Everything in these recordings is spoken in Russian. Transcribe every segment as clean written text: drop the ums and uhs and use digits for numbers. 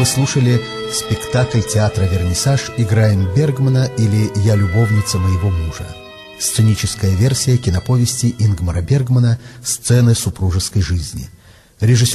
Вы слушали спектакль театра «Вернисаж» «Играем Бергмана» или «Я любовница моего мужа». Сценическая версия киноповести Ингмара Бергмана «Сцены супружеской жизни». Режиссер.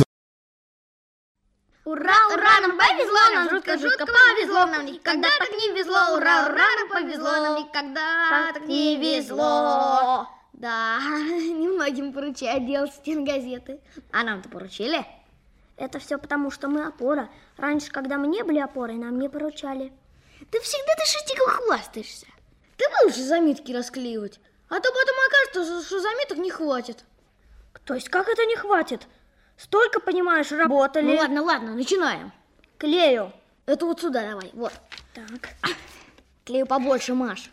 Ура, ура, нам повезло, нам жутко повезло, нам никогда так не везло. Ура, ура, нам повезло, нам никогда так не везло. Да, немногим поручают делать стенгазеты. А нам-то поручили? Это все потому, что мы опора. Раньше, когда мы не были опорой, нам не поручали. Ты всегда Шитиком хвастаешься. Ты лучше заметки расклеивать, а то потом окажется, что заметок не хватит. То есть как это не хватит? Столько, понимаешь, работали. Ну ладно, начинаем. Клею. Это вот сюда давай, вот. Так. Клею побольше, Маш.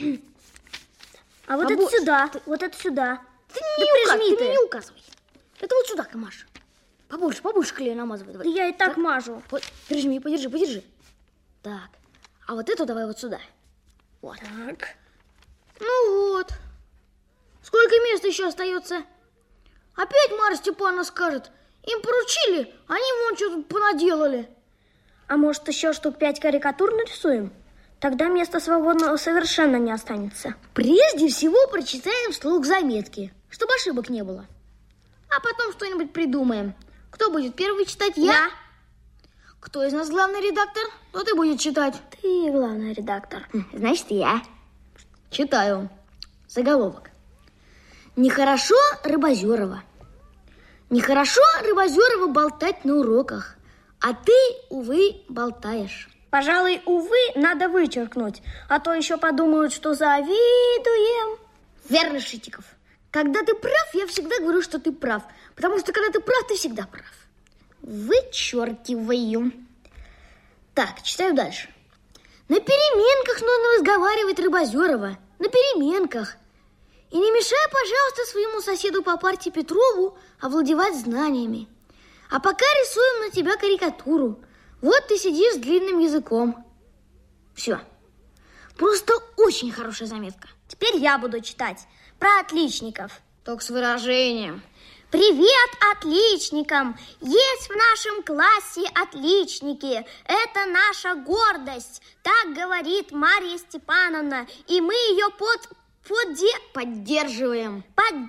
А вот это сюда, вот это сюда. Ты мне не указывай. Это вот сюда, Маш. Побольше клею намазывай. Давай. Да я и так мажу. Вот, прижми, подержи. Так, а вот эту давай вот сюда. Вот. Так. Ну вот. Сколько места еще остается? Опять Марья Степановна скажет, им поручили, они вон что тут понаделали. А может, еще штук 5 карикатур нарисуем? Тогда места свободного совершенно не останется. Прежде всего прочитаем вслух заметки, чтобы ошибок не было. А потом что-нибудь придумаем. Кто будет первый читать? Я. Кто из нас главный редактор? Тот и будет читать. Ты главный редактор. Значит, я. Читаю. Заголовок. Нехорошо Рыбозерова. Нехорошо Рыбозерова болтать на уроках, а ты, увы, болтаешь. Пожалуй, увы, надо вычеркнуть, а то еще подумают, что завидуем. Верно, Шитиков. Когда ты прав, я всегда говорю, что ты прав. Потому что когда ты прав, ты всегда прав. Вычеркиваю. Так, читаю дальше. На переменках нужно разговаривать Рыбозерова. На переменках. И не мешай, пожалуйста, своему соседу по партии Петрову овладевать знаниями. А пока рисуем на тебя карикатуру. Вот ты сидишь с длинным языком. Все. Просто очень хорошая заметка. Теперь я буду читать про отличников. Только с выражением. Привет отличникам! Есть в нашем классе отличники. Это наша гордость. Так говорит Марья Степановна. И мы ее поддерживаем.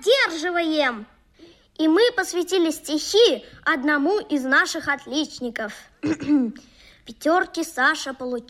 И мы посвятили стихи одному из наших отличников. 5 Саша получил.